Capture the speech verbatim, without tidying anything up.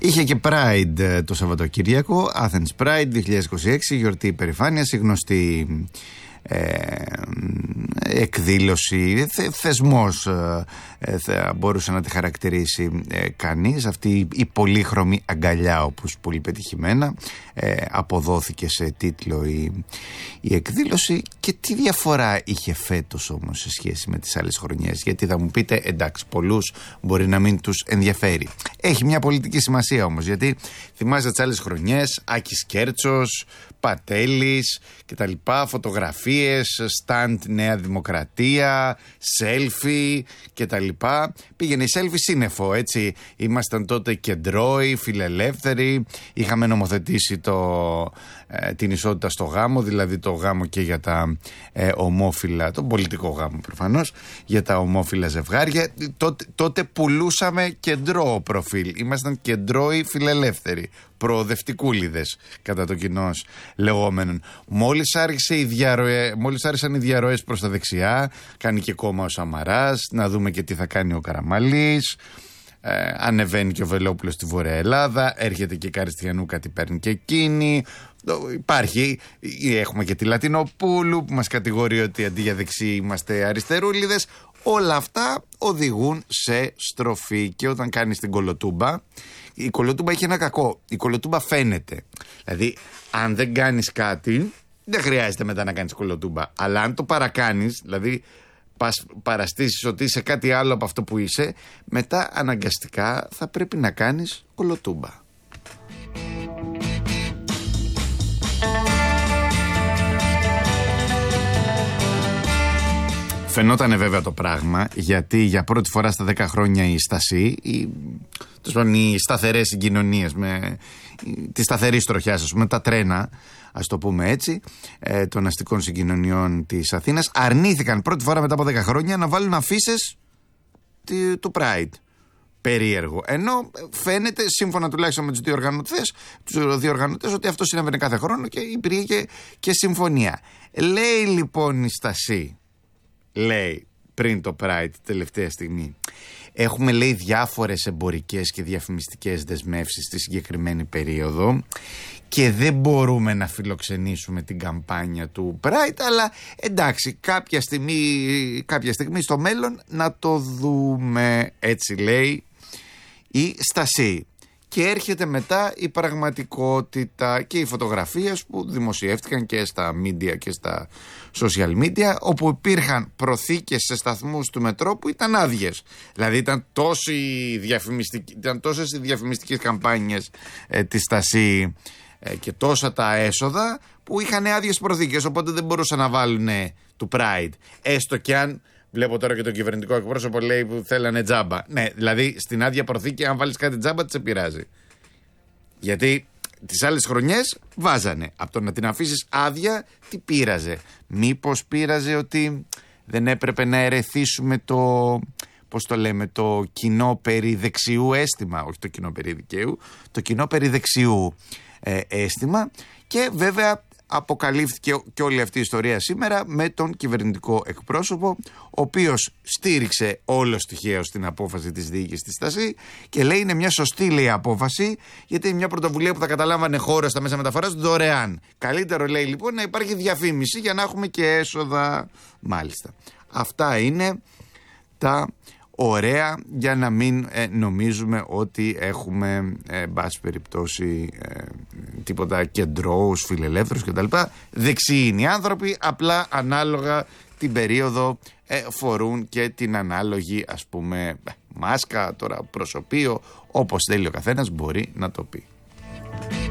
Είχε και Pride το Σαββατοκύριακο, Athens Pride δύο χιλιάδες είκοσι έξι, γιορτή υπερηφάνειας, η γνωστή ε, εκδήλωση, θε, θεσμός ε, θα μπορούσε να τη χαρακτηρίσει ε, κανείς. Αυτή η πολύχρωμη αγκαλιά, όπως πολύ πετυχημένα ε, αποδόθηκε σε τίτλο η, η εκδήλωση. Και τι διαφορά είχε φέτος όμως σε σχέση με τις άλλες χρονιές? Γιατί θα μου πείτε, εντάξει, πολλούς μπορεί να μην τους ενδιαφέρει. Έχει μια πολιτική σημασία όμως, γιατί θυμάστε τις άλλες χρονιές, Άκης Κέρτσος, Πατέλης και τα λοιπά, φωτογραφίες, σταντ Νέα Δημοκρατία, selfie και τα λοιπά. Πήγαινε η selfie σύννεφο, έτσι. Ήμασταν τότε κεντρώοι, φιλελεύθεροι, είχαμε νομοθετήσει το, ε, την ισότητα στο γάμο, δηλαδή το γάμο και για τα ε, ομόφυλα, τον πολιτικό γάμο προφανώς, για τα ομόφυλα ζευγάρια. Τότε, τότε πουλούσαμε κεντρό προφίλ, ήμασταν κεντρώοι φιλελεύθεροι, προοδευτικούλιδες κατά το κοινός λεγόμενον. Μόλις, άρχισε η διαρροέ, μόλις άρχισαν οι διαρροές προς τα δεξιά, κάνει και κόμμα ο Σαμαράς, να δούμε και τι θα κάνει ο Καραμαλής, ε, ανεβαίνει και ο Βελόπουλος στη Βόρεια Ελλάδα, έρχεται και η Καριστιανού, κάτι παίρνει και εκείνη. Υπάρχει, έχουμε και τη Λατινοπούλου που μας κατηγορεί ότι αντί για δεξί είμαστε αριστερούλιδες. Όλα αυτά οδηγούν σε στροφή, και όταν κάνεις την κολοτούμπα, η κολοτούμπα έχει ένα κακό. Η κολοτούμπα φαίνεται. Δηλαδή, αν δεν κάνεις κάτι, δεν χρειάζεται μετά να κάνεις κολοτούμπα. Αλλά αν το παρακάνεις, δηλαδή πας, παραστήσεις ότι είσαι κάτι άλλο από αυτό που είσαι, μετά αναγκαστικά θα πρέπει να κάνεις κολοτούμπα. Φαινότανε βέβαια το πράγμα, γιατί για πρώτη φορά στα δέκα χρόνια η Στασή, οι, οι σταθερές συγκοινωνίες, με τη σταθερή τροχιά, ας πούμε, τα τρένα, ας το πούμε έτσι, ε, των αστικών συγκοινωνιών της Αθήνας, αρνήθηκαν πρώτη φορά μετά από δέκα χρόνια να βάλουν αφίσες του Pride. Περίεργο. Ενώ φαίνεται, σύμφωνα τουλάχιστον με τους διοργανωτές, τους διοργανωτές, ότι αυτό συνέβαινε κάθε χρόνο και υπήρχε και, και συμφωνία. Λέει λοιπόν η Στασή, λέει πριν το Pride τελευταία στιγμή, έχουμε, λέει, διάφορες εμπορικές και διαφημιστικές δεσμεύσεις στη συγκεκριμένη περίοδο και δεν μπορούμε να φιλοξενήσουμε την καμπάνια του Pride, αλλά εντάξει, κάποια στιγμή, κάποια στιγμή στο μέλλον να το δούμε, έτσι λέει η Στασή. Και έρχεται μετά η πραγματικότητα και οι φωτογραφίες που δημοσιεύτηκαν και στα media και στα social media, όπου υπήρχαν προθήκες σε σταθμούς του μετρό που ήταν άδειες. Δηλαδή ήταν, ήταν τόσες οι διαφημιστικές καμπάνιες ε, της Στασή ε, και τόσα τα έσοδα που είχαν άδειες προθήκες, οπότε δεν μπορούσαν να βάλουν ε, του Pride. Έστω και αν, βλέπω τώρα και τον κυβερνητικό εκπρόσωπο λέει που θέλανε τζάμπα. Ναι, δηλαδή στην άδεια προθήκη, αν βάλεις κάτι τζάμπα, τις επηρεάζει. Γιατί τις άλλες χρονιές βάζανε. Από το να την αφήσεις άδεια, τι πείραζε? Μήπως πείραζε ότι δεν έπρεπε να ερεθίσουμε το, πώς το λέμε, το κοινό περί δεξιού αίσθημα, όχι το κοινό περί δικαίου, το κοινό περί δεξιού ε, αίσθημα. Και βέβαια αποκαλύφθηκε και όλη αυτή η ιστορία σήμερα με τον κυβερνητικό εκπρόσωπο, ο οποίος στήριξε όλο τυχαίως την απόφαση της διοίκησης της Στασή και λέει είναι μια σωστή, λέει, απόφαση, γιατί είναι μια πρωτοβουλία που θα καταλάμβανε χώρο στα μέσα μεταφοράς δωρεάν. Καλύτερο, λέει, λοιπόν, να υπάρχει διαφήμιση για να έχουμε και έσοδα. Μάλιστα. Αυτά είναι τα ωραία, για να μην ε, νομίζουμε ότι έχουμε ε, μπάση περιπτώσει ε, τίποτα κεντρώους, φιλελεύθερους κτλ. Δεξιοί είναι οι άνθρωποι, απλά ανάλογα την περίοδο ε, φορούν και την ανάλογη, ας πούμε, μάσκα, τώρα προσωπείο, όπως θέλει ο καθένας μπορεί να το πει.